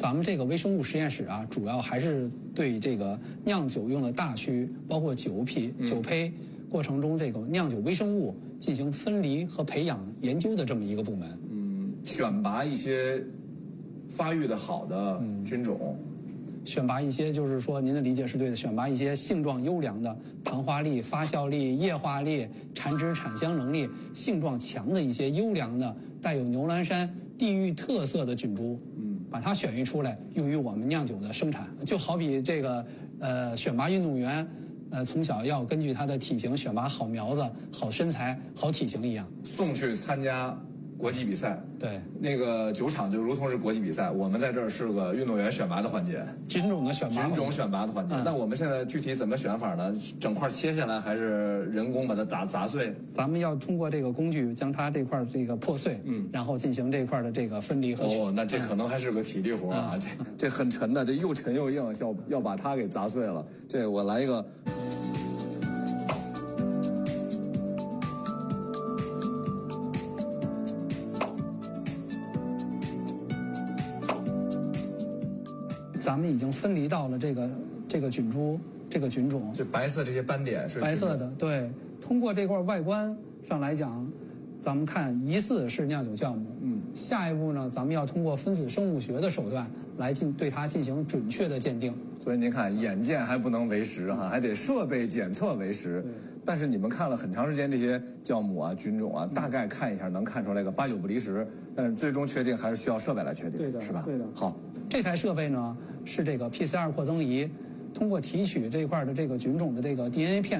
咱们这个微生物实验室啊，主要还是对这个酿酒用的大曲，包括酒胚过程中这个酿酒微生物进行分离和培养研究的这么一个部门。 选拔一些发育的好的菌种。 选拔一些，就是说您的理解是对的，选拔一些性状优良的、糖化力、发酵力、液化力、产脂产香能力、性状强的一些优良的、带有牛栏山地域特色的菌株，把它选育出来，用于我们酿酒的生产。就好比这个选拔运动员，从小要根据他的体型选拔好苗子、好身材、好体型一样， 送去参加国际比赛。 对， 那个酒厂就如同是国际比赛，我们在这儿是个运动员选拔的环节， 菌种的选拔的环节。那我们现在具体怎么选法呢？整块切下来，还是人工把它砸碎？ 咱们要通过这个工具将它这块这个破碎，然后进行这块的这个分离和那这可能还是个体力活啊，这很沉的，这又沉又硬，要把它给砸碎了。这我来一个。 咱们已经分离到了这个菌株、这个菌种， 就白色这些斑点是白色的。对，通过这块外观上来讲，咱们看疑似是酿酒酵母。下一步呢，咱们要通过分子生物学的手段来对它进行准确的鉴定。 所以您看，眼见还不能为实哈，还得设备检测为实。但是你们看了很长时间这些酵母啊、菌种啊，大概看一下能看出来个8、9不离十。但是最终确定还是需要设备来确定， 对的， 是吧？ 对的。 好， 这台设备呢是这个 PCR 扩增仪，通过提取这块的这个菌种的这个 DNA 片。